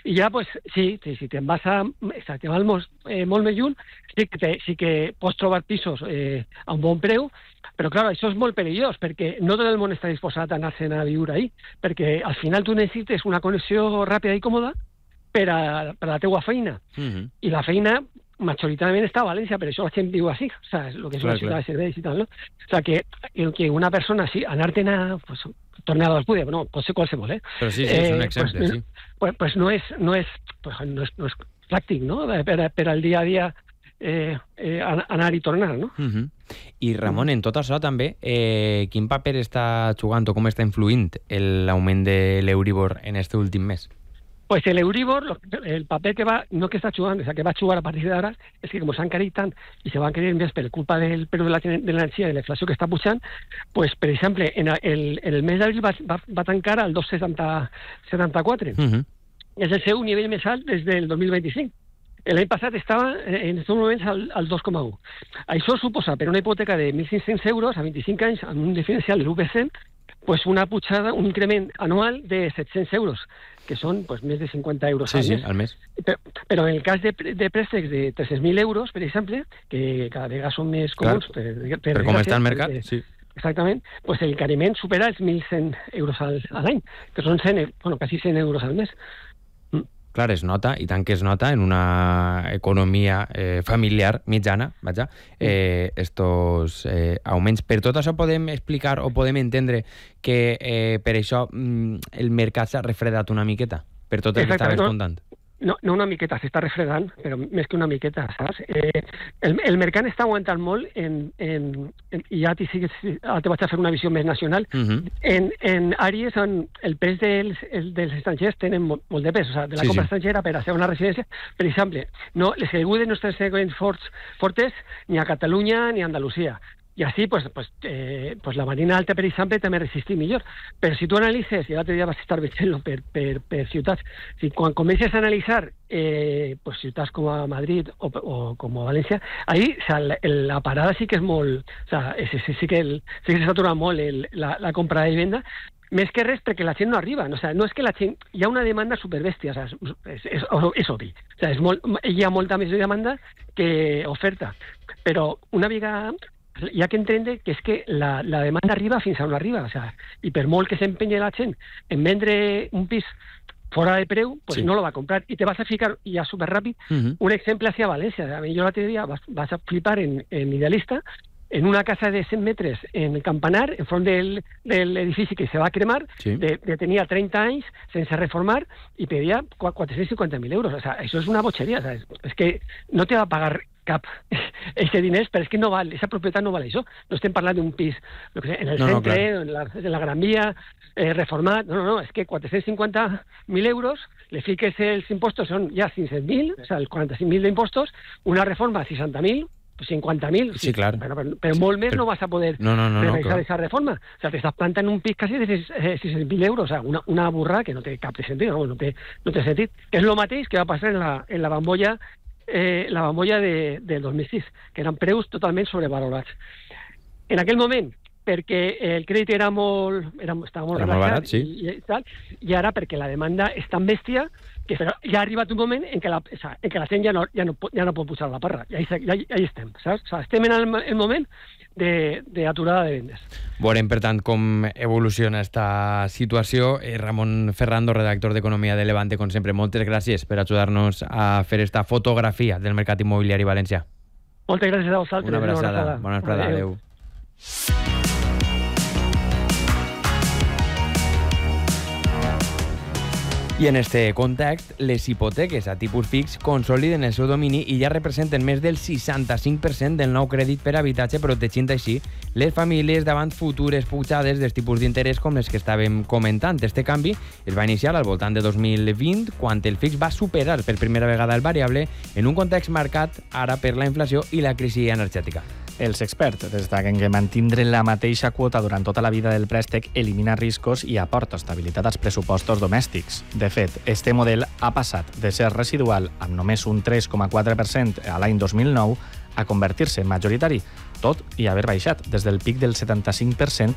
I ja, pues, sí, si te'n vas al molt més lluny, sí que pots trobar pisos a un bon preu, però, clar, això és molt perillós, perquè no tot el món està disposat a anar-se'n a viure ahí, perquè al final tu necessites una connexió ràpida i còmoda per a la teua feina. I la feina majoritàriament està a València, per això la gent viu així, saps? El que és una ciutat de serveis i tal, no? O sigui, que una persona, sí, anar-te'n a... Pues, tornar a l'Alcúdia, no, pot ser qualsevol, Però sí, és un exemple, sí. Pues no és pràctic, no?, per al dia a dia anar i tornar, no? I, Ramon, en tot això també, quin paper està jugant o com està influint l'augment de l'Euribor en este últim mes? Pues el Euribor, el paper que va, no que está jugando, o sea, que va a jugar a partir de ahora, es que como se han caído tan y se van a caer més per culpa del preu de l'energia i de la inflació que està pujant, pues, per exemple, en el mes d'abril va tancar al 2,74. És el seu nivell més alt des del 2025. L'any passat estava en aquests moments al 2,1. Això suposa, per una hipoteca de 1.500 euros a 25 anys, amb un diferencial de l'1%, pues una pujada, un increment anual de 700 euros, que són pues, més de 50 euros al mes. Però en el cas de préstecs de 300.000 euros, per exemple, que cada vegada són més comuns... Per com està el mercat, sí. Exactament, pues el encariment supera els 1.100 euros a l'any, que són quasi 100 euros al mes. Clar, es nota, i tant que es nota, en una economia familiar mitjana, estos augments. Per tot això podem explicar o podem entendre que per això el mercat s'ha refredat una miqueta, per tot el que estaves contant. No una miqueta, s'està refredant, però més que una miqueta, saps? El mercat està aguantant molt i ja te vaig a fer una visió més nacional. En àrees on el pes dels estrangers tenen molt de pes, o sigui, de la compra estrangera per a ser una residència. Per exemple, no les caigudes no estan sent fortes ni a Catalunya ni a Andalusia. I així, la Marina Alta, per exemple, també resisteix millor. Però si tu analitzes, i l'altre dia vas estar veient-lo per ciutats, quan comences a analitzar ciutats com a Madrid o com a València, ahí la parada sí que és molt... Sí que s'atura molt la compra i venda, més que res perquè la gent no arriba. No és que la gent... Hi ha una demanda superbèstia, és obvi. Hi ha molta més demanda que oferta. Però una vegada... Hi ha que entendre que és que la demanda arriba fins on arriba, i per molt que s'empenyi la gent en vendre un pis fora de preu, no lo va a comprar. I te vas a ficar, ja superràpid, un exemple hacia València. Jo l'altre dia vas a flipar en Idealista, en una casa de 100 metres en el Campanar, enfront de l'edifici que se va cremar, tenia 30 anys sense reformar i pedia 450.000 euros. Això és una botxeria. És que no te va pagar cap ese diners, però és que no val, esa propietat no val això. No estem parlant d'un pis en el centre, en la Gran Via, reformat, no, és que 450.000 euros, le fiques els impostos, són ja 500.000, o sigui, els 45.000 d'impostos, una reforma 60.000, 50.000, sí, clar. Però molt més no vas a poder realitzar aquesta reforma. O sigui, t'estàs plantant un pis quasi de 600.000 euros, o sigui, una burrada que no té cap de sentit, no té sentit. És el mateix que va passar en la bombolla del 2006, que eren preus totalment sobrevalorats. En aquell moment, perquè el crèdit estava molt relaxat, i ara perquè la demanda és tan bèstia que ja ha arribat un moment en què la gent ja no pot pujar la parra. I ahí estem, saps? Estem en el moment d'aturada de vendes. Veurem, per tant, com evoluciona esta situació. Ramon Ferrando, redactor d'Economia de Levante, com sempre, moltes gràcies per ajudar-nos a fer esta fotografia del mercat immobiliari valencià. Moltes gràcies a vosaltres. Una abraçada. Bona vesprada. Adéu. I en este context, les hipoteques a tipus fix consoliden el seu domini i ja representen més del 65% del nou crèdit per habitatge, protegint així les famílies davant futures pujades dels tipus d'interès com les que estàvem comentant. Este canvi es va iniciar al voltant de 2020, quan el fix va superar per primera vegada el variable en un context marcat ara per la inflació i la crisi energètica. Els experts destaquen que mantindre la mateixa quota durant tota la vida del préstec elimina riscos i aporta estabilitat als pressupostos domèstics. De fet, este model ha passat de ser residual amb només un 3,4% a l'any 2009 a convertir-se en majoritari, tot i haver baixat des del pic del 75%